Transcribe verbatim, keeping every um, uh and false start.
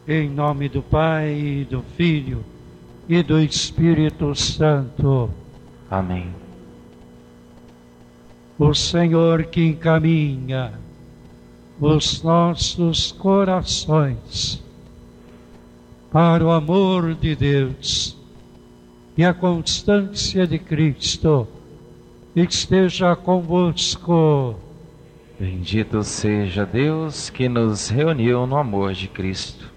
Em nome do Pai, do Filho e do Espírito Santo. Amém. O Senhor que encaminha os nossos corações para o amor de Deus e a constância de Cristo, esteja convosco. Bendito seja Deus que nos reuniu no amor de Cristo.